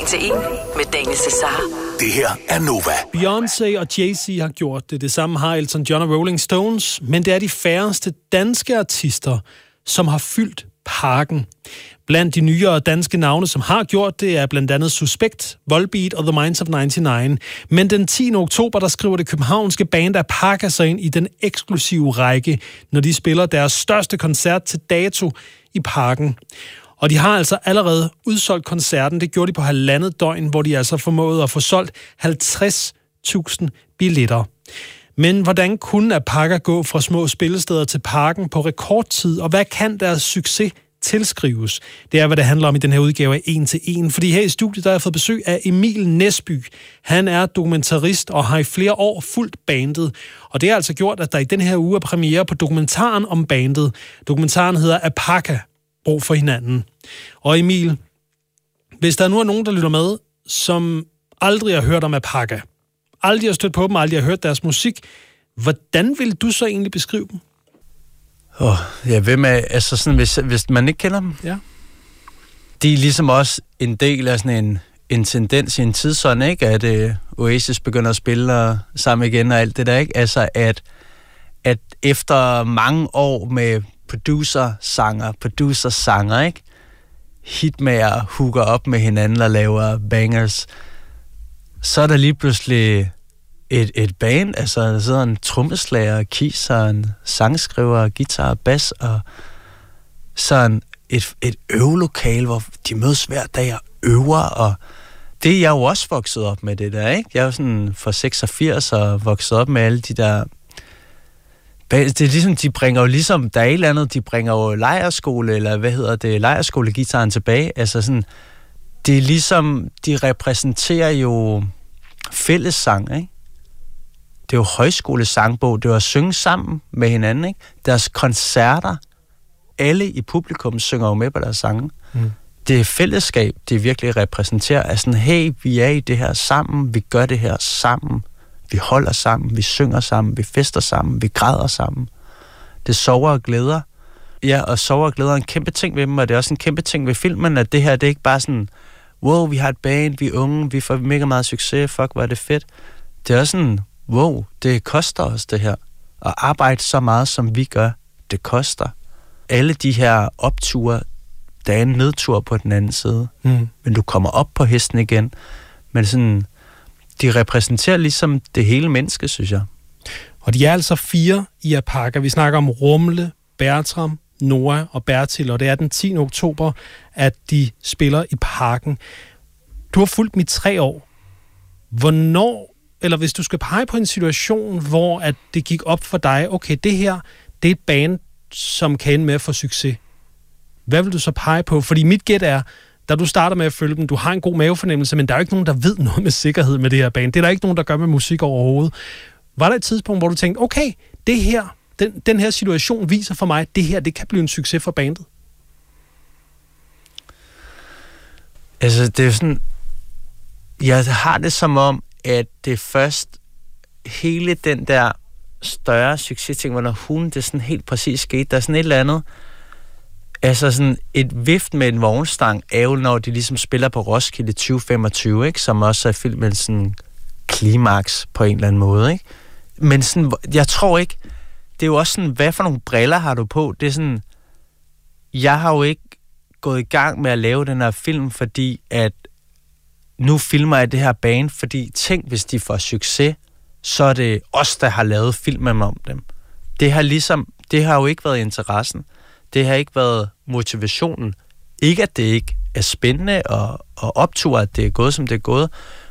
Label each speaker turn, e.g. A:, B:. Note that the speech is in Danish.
A: til en med Daniel Cesar.
B: Det her er Nova.
C: Beyoncé og Jay-Z har gjort det. Det samme har Elton John og Rolling Stones. Men det er de færreste danske artister, som har fyldt parken. Blandt de nyere danske navne, som har gjort det, er blandt andet Suspekt, Volbeat og The Minds of 99. Men den 10. oktober, der skriver det københavnske band Apaka sig ind i den eksklusive række, når de spiller deres største koncert til dato i parken. Og de har altså allerede udsolgt koncerten. Det gjorde de på 1,5 døgn, hvor de altså formåede at få solgt 50.000 billetter. Men hvordan kunne Apaka gå fra små spillesteder til parken på rekordtid, og hvad kan deres succes tilskrives? Det er, hvad det handler om i den her udgave af 1 til 1. Fordi her i studiet, der har jeg fået besøg af Emil Næsby. Han er dokumentarist og har i flere år fulgt bandet. Og det har altså gjort, at der i den her uge er premiere på dokumentaren om bandet. Dokumentaren hedder Apaka, brug for hinanden. Og Emil, hvis der nu er nogen, der lytter med, som aldrig har hørt om Apaka, aldrig har stødt på dem, aldrig har hørt deres musik, hvordan vil du så egentlig beskrive dem?
D: Ja, hvem er, altså sådan, hvis man ikke kender dem?
C: Ja.
D: De er ligesom også en del af sådan en tendens i en tidsånd, ikke? At Oasis begynder at spille sammen igen og alt det der, ikke? Altså, at efter mange år med producer-sanger, ikke? Hitmager hooker op med hinanden og laver bangers, så er der lige pludselig et band, altså der sidder en trommeslager, kisser, en sangskriver, guitar, bas, og sådan et øvelokale, hvor de mødes hver dag og øver, og det er jeg jo også vokset op med det der, ikke? Jeg er jo sådan fra 86 og vokset op med alle de der. Det er ligesom, de bringer jo ligesom, der er et eller andet, de bringer jo lejrskole, eller hvad hedder det, lejrskolegitaren tilbage, altså sådan, det er ligesom, de repræsenterer jo fællessang, ikke? Det er jo højskolesangbog, det er jo at synge sammen med hinanden, ikke? Deres koncerter, alle i publikum synger jo med på deres sange. Mm. Det er fællesskab, det virkelig repræsenterer, at sådan, hey, vi er i det her sammen, vi gør det her sammen, vi holder sammen, vi synger sammen, vi fester sammen, vi græder sammen. Det sover og glæder. Ja, og sover og glæder er en kæmpe ting ved dem, og det er også en kæmpe ting ved filmen, at det her, det er ikke bare sådan, wow, vi har et band, vi er unge, vi får mega meget succes, fuck, hvor er det fedt. Det er også sådan, wow, det koster os det her. At arbejde så meget, som vi gør, det koster. Alle de her opture, der er en nedtur på den anden side. Mm. Men du kommer op på hesten igen. Men sådan, de repræsenterer ligesom det hele menneske, synes jeg.
C: Og de er altså 4 i Apaka. Vi snakker om Rumle, Bertram, Noah og Bertil, og det er den 10. oktober, at de spiller i parken. Du har fulgt dem i 3 år. Hvornår, eller hvis du skal pege på en situation, hvor at det gik op for dig, okay, det her, det er et band, som kan ende med at få succes. Hvad vil du så pege på? Fordi mit gæt er, da du starter med at følge dem, du har en god mavefornemmelse, men der er jo ikke nogen, der ved noget med sikkerhed med det her band. Det er der ikke nogen, der gør med musik overhovedet. Var der et tidspunkt, hvor du tænkte, okay, det her, den her situation viser for mig, at det her, det kan blive en succes for bandet?
D: Altså, det er sådan, jeg har det som om, at det først hele den der større succes-ting, hvor når det sådan helt præcis skete, der er sådan et eller andet, altså sådan et vift med en vognstang er jo, når de ligesom spiller på Roskilde 2025, ikke? Som også er filmen sådan klimaks på en eller anden måde, ikke? Men sådan, jeg tror ikke, det er jo også sådan, hvad for nogle briller har du på? Det er sådan, jeg har jo ikke gået i gang med at lave den her film, fordi at nu filmer jeg det her band, fordi tænk, hvis de får succes, så er det os, der har lavet filmen om dem. Det har jo ikke været interessen. Det har ikke været motivationen. Ikke, at det ikke er spændende og optur, at det er gået, som det er gået,